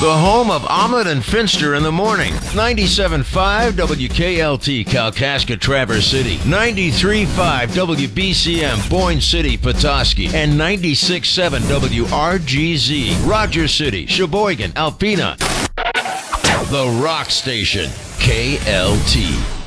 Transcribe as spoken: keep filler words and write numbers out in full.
The home of Omelet and Finster in the morning. ninety-seven point five W K L T, Kalkaska, Traverse City. ninety-three point five W B C M, Boyne City, Petoskey. And ninety-six point seven W R G Z, Rogers City, Sheboygan, Alpena. The Rock Station, K L T.